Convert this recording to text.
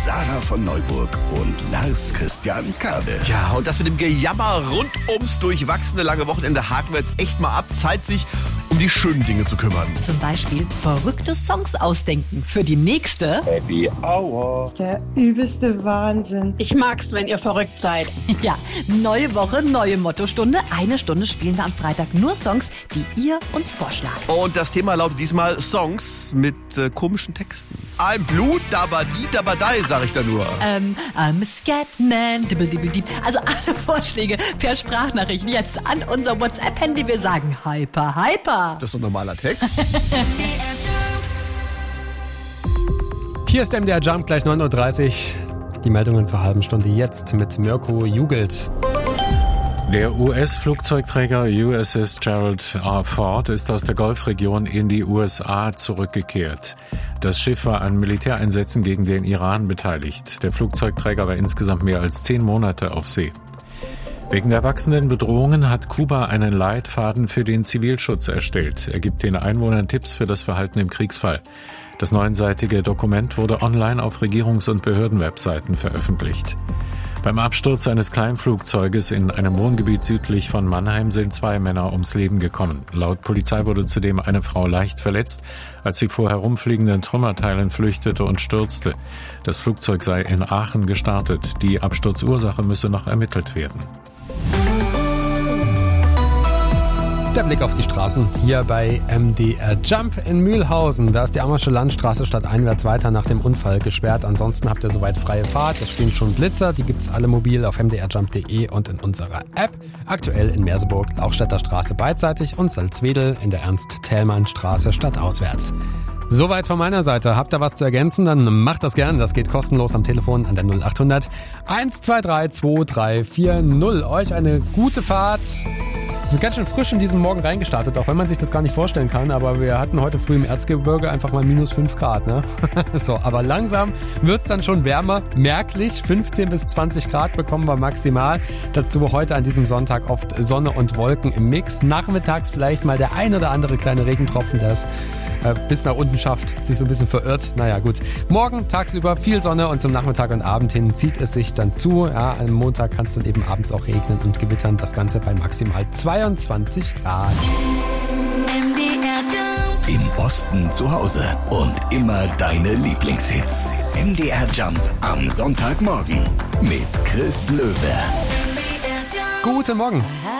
Sarah von Neuburg und Lars Christian Kade. Ja, und das mit dem Gejammer rund ums durchwachsene lange Wochenende haken wir jetzt echt mal ab. Zeit, sich um die schönen Dinge zu kümmern. Zum Beispiel verrückte Songs ausdenken für die nächste Happy Hour. Der übelste Wahnsinn. Ich mag's, wenn ihr verrückt seid. Ja, neue Woche, neue Mottostunde. 1 Stunde spielen wir am Freitag nur Songs, die ihr uns vorschlagt. Und das Thema lautet diesmal Songs mit komischen Texten. I'm blue, dabadi, dabadai, sag ich da nur. I'm a Scatman, dibble, dibble, dieb. Also alle Vorschläge per Sprachnachricht jetzt an unser WhatsApp-Handy. Wir sagen Hyper, Hyper. Das ist doch normaler Text. Hier ist MDR Jump, gleich 9.30 Uhr. Die Meldungen zur halben Stunde jetzt mit Mirko Jugelt. Der US-Flugzeugträger USS Gerald R. Ford ist aus der Golfregion in die USA zurückgekehrt. Das Schiff war an Militäreinsätzen gegen den Iran beteiligt. Der Flugzeugträger war insgesamt mehr als 10 Monate auf See. Wegen der wachsenden Bedrohungen hat Kuba einen Leitfaden für den Zivilschutz erstellt. Er gibt den Einwohnern Tipps für das Verhalten im Kriegsfall. Das 9-seitige Dokument wurde online auf Regierungs- und Behördenwebseiten veröffentlicht. Beim Absturz eines Kleinflugzeuges in einem Wohngebiet südlich von Mannheim sind 2 Männer ums Leben gekommen. Laut Polizei wurde zudem eine Frau leicht verletzt, als sie vor herumfliegenden Trümmerteilen flüchtete und stürzte. Das Flugzeug sei in Aachen gestartet. Die Absturzursache müsse noch ermittelt werden. Der Blick auf die Straßen hier bei MDR Jump in Mühlhausen. Da ist die Ammersche Landstraße stadteinwärts weiter nach dem Unfall gesperrt. Ansonsten habt ihr soweit freie Fahrt. Es stehen schon Blitzer. Die gibt's alle mobil auf mdrjump.de und in unserer App. Aktuell in Merseburg, Lauchstädter Straße beidseitig und Salzwedel in der Ernst-Thälmann-Straße stadtauswärts. Soweit von meiner Seite. Habt ihr was zu ergänzen, dann macht das gern. Das geht kostenlos am Telefon an der 0800 123 2340. Euch eine gute Fahrt. Wir sind ganz schön frisch in diesen Morgen reingestartet, auch wenn man sich das gar nicht vorstellen kann. Aber wir hatten heute früh im Erzgebirge einfach mal minus 5 Grad. Ne? So, aber langsam wird's dann schon wärmer. Merklich 15 bis 20 Grad bekommen wir maximal. Dazu heute an diesem Sonntag oft Sonne und Wolken im Mix. Nachmittags vielleicht mal der ein oder andere kleine Regentropfen, der es bis nach unten schafft, sich so ein bisschen verirrt. Naja, gut. Morgen tagsüber viel Sonne und zum Nachmittag und Abend hin zieht es sich dann zu. Ja, am Montag kann es dann eben abends auch regnen und gewittern. Das Ganze bei maximal 22 Grad. Im Osten zu Hause und immer deine Lieblingshits. MDR Jump am Sonntagmorgen mit Chris Löwe. Guten Morgen.